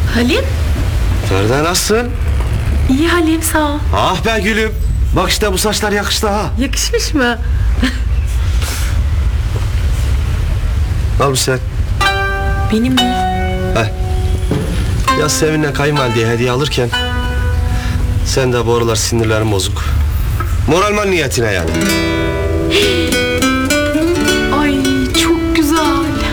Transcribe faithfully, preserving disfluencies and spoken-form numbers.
Halim? Feride nasılsın? İyi Halim, sağ ol. Ah be gülüm. Bak işte bu saçlar yakıştı ha. Yakışmış mı? Al bu sen. Benim mi? Heh. Ya Sevin'le kayınvalideye hediye alırken sen de bu aralar sinirlerin bozuk. Moralman niyetine yani.